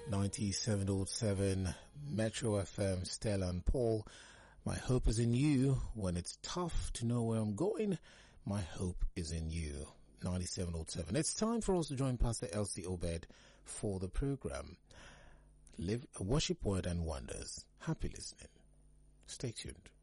97.7 Metro FM, Stella and Paul. My hope is in you. When it's tough to know where I'm going, my hope is in you. 97.7. It's time for us to join Pastor Elsie Obed for the program. Live Worship, Word and Wonders. Happy listening. Stay tuned.